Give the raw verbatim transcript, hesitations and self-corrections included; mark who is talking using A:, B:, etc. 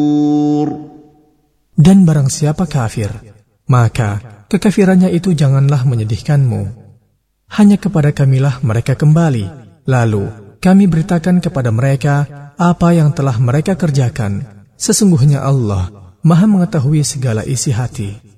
A: Dan barang siapa kafir, maka kekafirannya itu janganlah menyedihkanmu. Hanya kepada Kamilah mereka kembali, lalu kami beritakan kepada mereka apa yang telah mereka kerjakan. Sesungguhnya Allah Maha mengetahui segala isi hati.